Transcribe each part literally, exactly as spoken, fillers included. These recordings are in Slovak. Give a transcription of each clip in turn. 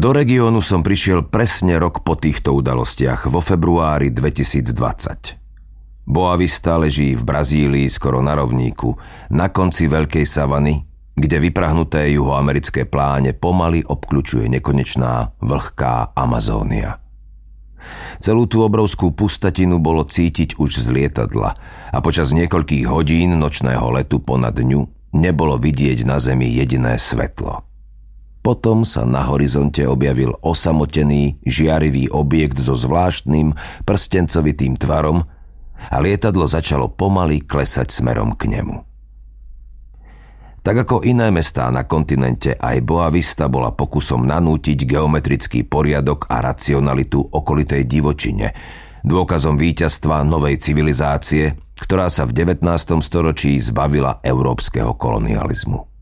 Do regiónu som prišiel presne rok po týchto udalostiach vo februári dvetisícdvadsať. Boa Vista leží v Brazílii skoro na rovníku, na konci veľkej savany, kde vyprahnuté juhoamerické pláne pomaly obkľučuje nekonečná vlhká Amazónia. Celú tú obrovskú pustatinu bolo cítiť už z lietadla a počas niekoľkých hodín nočného letu ponad ňu nebolo vidieť na zemi jediné svetlo. Potom sa na horizonte objavil osamotený, žiarivý objekt so zvláštnym prstencovitým tvarom a lietadlo začalo pomaly klesať smerom k nemu. Tak ako iné mestá na kontinente, aj Boa Vista bola pokusom nanútiť geometrický poriadok a racionalitu okolitej divočine, dôkazom víťazstva novej civilizácie, ktorá sa v devätnástom storočí zbavila európskeho kolonializmu.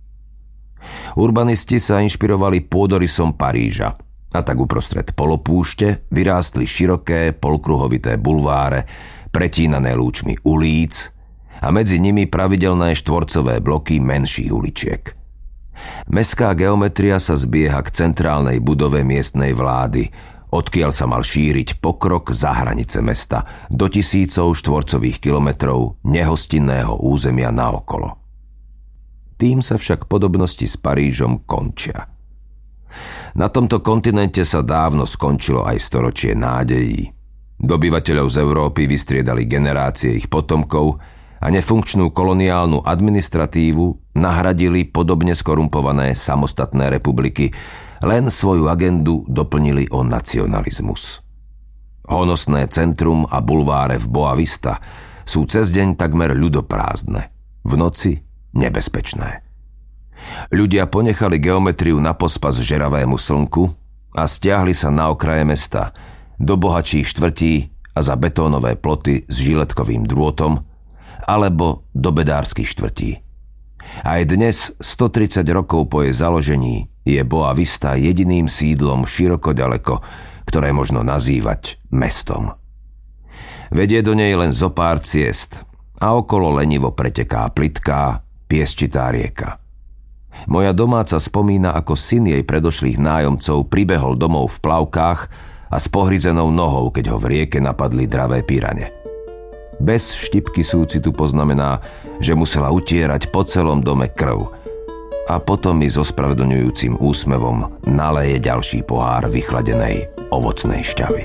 Urbanisti sa inšpirovali pôdorysom Paríža a tak uprostred polopúšte vyrástli široké polkruhovité bulváre, pretínané lúčmi ulíc a medzi nimi pravidelné štvorcové bloky menších uličiek. Mestská geometria sa zbieha k centrálnej budove miestnej vlády, odkiaľ sa mal šíriť pokrok za hranice mesta do tisícov štvorcových kilometrov nehostinného územia naokolo. Tým sa však podobnosti s Parížom končia. Na tomto kontinente sa dávno skončilo aj storočie nádejí. Dobyvateľov z Európy vystriedali generácie ich potomkov a nefunkčnú koloniálnu administratívu nahradili podobne skorumpované samostatné republiky, len svoju agendu doplnili o nacionalizmus. Honosné centrum a bulváre v Boa Vista sú cez deň takmer ľudoprázdne, v noci nebezpečné. Ľudia ponechali geometriu na pospas žeravému slnku a stiahli sa na okraje mesta, do bohatších štvrtí a za betónové ploty s žiletkovým drôtom, alebo do bedárskych štvrtí. Aj dnes, stotridsať rokov po jej založení, je Boa Vista jediným sídlom široko ďaleko, ktoré možno nazývať mestom. Vedie do nej len zo pár ciest a okolo lenivo preteká plitká, piesčitá rieka. Moja domáca spomína, ako syn jej predošlých nájomcov pribehol domov v plavkách a s pohryzenou nohou, keď ho v rieke napadli dravé pirane. Bez štipky súcitu poznamená, že musela utierať po celom dome krv a potom mi so spravedlňujúcim úsmevom naleje ďalší pohár vychladenej ovocnej šťavy.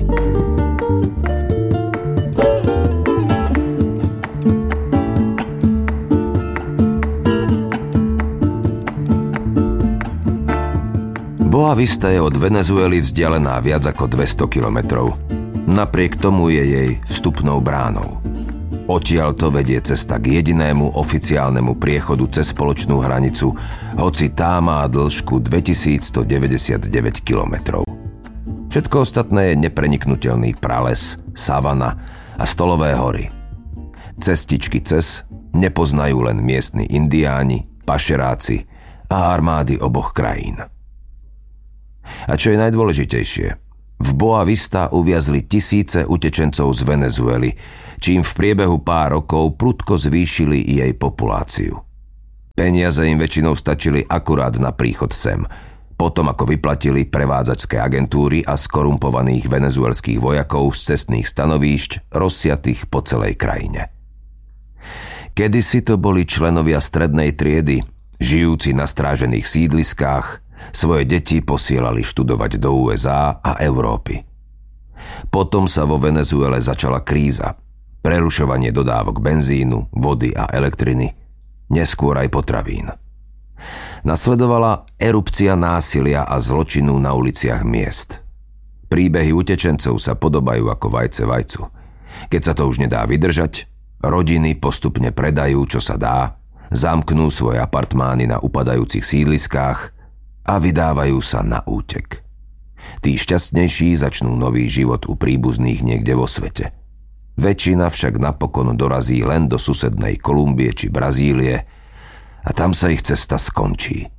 Boa Vista je od Venezuely vzdialená viac ako dvesto kilometrov. Napriek tomu je jej vstupnou bránou. Odtiaľto vedie cesta k jedinému oficiálnemu priechodu cez spoločnú hranicu, hoci tá má dĺžku dvetisícstodeväťdesiatdeväť kilometrov. Všetko ostatné je nepreniknutelný prales, savana a stolové hory. Cestičky cez nepoznajú len miestni indiáni, pašeráci a armády oboch krajín. A čo je najdôležitejšie, v Boa Vista uviazli tisíce utečencov z Venezuely, čím v priebehu pár rokov prudko zvýšili jej populáciu. Peniaze im väčšinou stačili akurát na príchod sem, potom ako vyplatili prevádzačské agentúry a skorumpovaných venezuelských vojakov z cestných stanovíšť rozsiatých po celej krajine. Kedysi to boli členovia strednej triedy, žijúci na strážených sídliskách, svoje deti posielali študovať do ú es á a Európy. Potom sa vo Venezuele začala kríza, prerušovanie dodávok benzínu, vody a elektriny, neskôr aj potravín. Nasledovala erupcia násilia a zločinu na uliciach miest. Príbehy utečencov sa podobajú ako vajce vajcu. Keď sa to už nedá vydržať, rodiny postupne predajú, čo sa dá, zamknú svoje apartmány na upadajúcich sídliskách a vydávajú sa na útek. Tí šťastnejší začnú nový život u príbuzných niekde vo svete. Väčšina však napokon dorazí len do susednej Kolumbie či Brazílie a tam sa ich cesta skončí.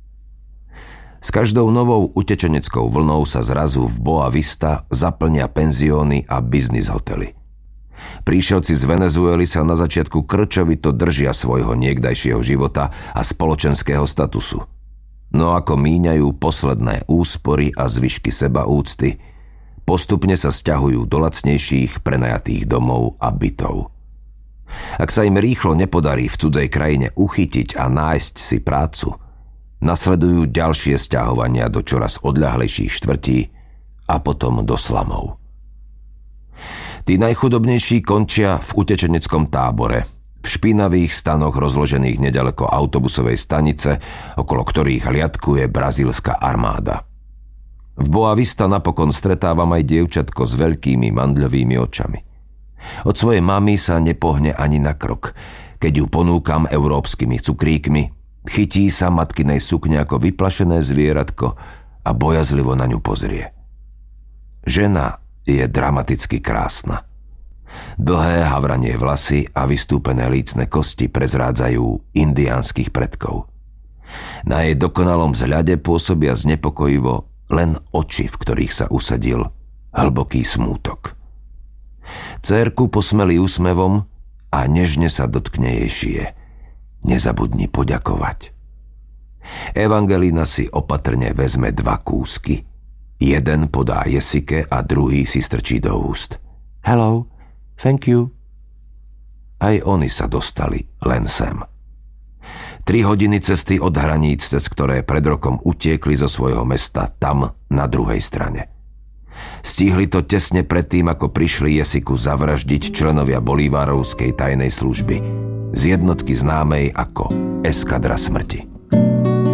S každou novou utečeneckou vlnou sa zrazu v Boa Vista zaplnia penzióny a biznis hotely. Príšelci z Venezuely sa na začiatku krčovito držia svojho niekdajšieho života a spoločenského statusu. No ako míňajú posledné úspory a zvyšky sebaúcty, postupne sa sťahujú do lacnejších prenajatých domov a bytov. Ak sa im rýchlo nepodarí v cudzej krajine uchytiť a nájsť si prácu, nasledujú ďalšie sťahovania do čoraz odľahlejších štvrtí a potom do slamov. Tí najchudobnejší končia v utečeneckom tábore, v špinavých stanoch rozložených nedaleko autobusovej stanice, okolo ktorých hliadkuje brazílska armáda. V Boa Vista napokon stretávam aj dievčatko s veľkými mandľovými očami. Od svojej mamy sa nepohne ani na krok. Keď ju ponúkam európskymi cukríkmi, chytí sa matkinej sukne ako vyplašené zvieratko a bojazlivo na ňu pozrie. Žena je dramaticky krásna. Dlhé havranie vlasy a vystúpené lícne kosti prezrádzajú indiánskych predkov. Na jej dokonalom vzhľade pôsobia znepokojivo len oči, v ktorých sa usadil hlboký smútok. Dcérku posmelí úsmevom a nežne sa dotkne jej šije. Nezabudni poďakovať. Evangelina si opatrne vezme dva kúsky. Jeden podá Jesike a druhý si strčí do úst. Hello. Thank you. Aj oni sa dostali len sem. Tri hodiny cesty od hraníc, cez ktoré pred rokom utiekli zo svojho mesta tam na druhej strane. Stihli to tesne predtým, ako prišli Jesiku zavraždiť členovia bolívarovskej tajnej služby z jednotky známej ako Eskadra smrti.